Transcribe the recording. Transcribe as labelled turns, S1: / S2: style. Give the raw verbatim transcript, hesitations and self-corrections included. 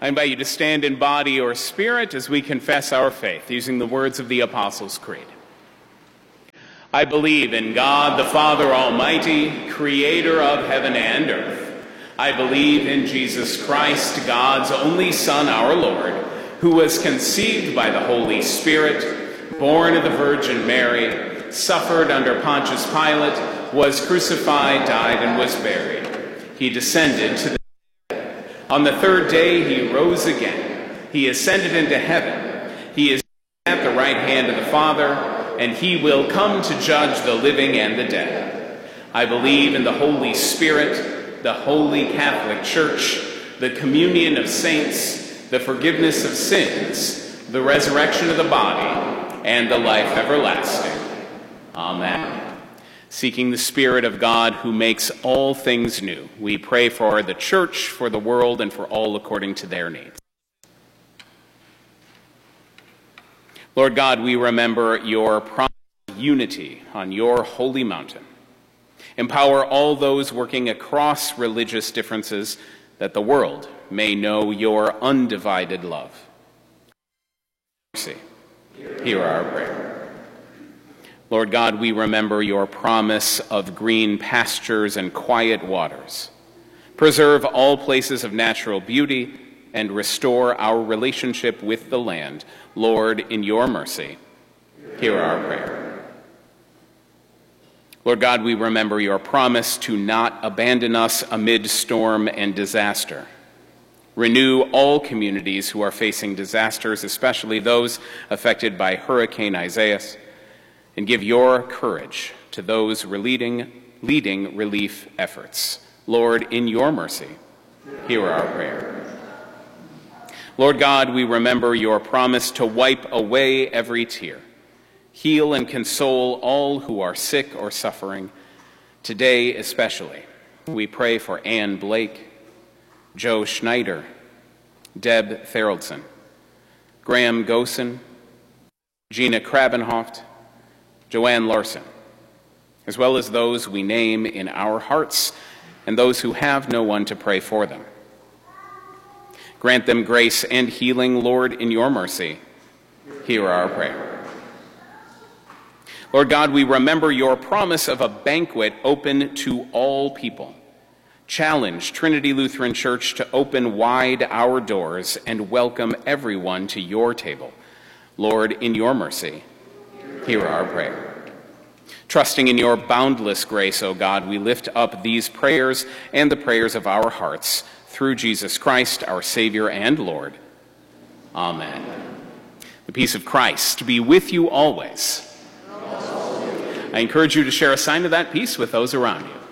S1: I invite you to stand in body or spirit as we confess our faith using the words of the Apostles' Creed. I believe in God, the Father Almighty, creator of heaven and earth. I believe in Jesus Christ, God's only Son, our Lord, who was conceived by the Holy Spirit, born of the Virgin Mary, suffered under Pontius Pilate, was crucified, died, and was buried. He descended to the On the third day he rose again. He ascended into heaven. He is at the right hand of the Father, and he will come to judge the living and the dead. I believe in the Holy Spirit, the Holy Catholic Church, the communion of saints, the forgiveness of sins, the resurrection of the body, and the life everlasting. Amen. Seeking the Spirit of God who makes all things new, we pray for the Church, for the world, and for all according to their needs. Lord God, we remember your promise of unity on your holy mountain. Empower all those working across religious differences that the world may know your undivided love. Mercy, hear our prayer. Lord God, we remember your promise of green pastures and quiet waters. Preserve all places of natural beauty and restore our relationship with the land. Lord, in your mercy, hear our prayer. Lord God, we remember your promise to not abandon us amid storm and disaster. Renew all communities who are facing disasters, especially those affected by Hurricane Isaias, and give your courage to those leading, leading relief efforts. Lord, in your mercy, hear our prayer. Lord God, we remember your promise to wipe away every tear. Heal and console all who are sick or suffering. Today especially, we pray for Ann Blake, Joe Schneider, Deb Theraldson, Graham Gosen, Gina Krabenhoft, Joanne Larson, as well as those we name in our hearts and those who have no one to pray for them. Grant them grace and healing, Lord, in your mercy. Hear our prayer. Lord God, we remember your promise of a banquet open to all people. Challenge Trinity Lutheran Church to open wide our doors and welcome everyone to your table. Lord, in your mercy, hear our prayer. Trusting in your boundless grace, O God, we lift up these prayers and the prayers of our hearts through Jesus Christ, our Savior and Lord. Amen. The peace of Christ be with you always. I encourage you to share a sign of that peace with those around you.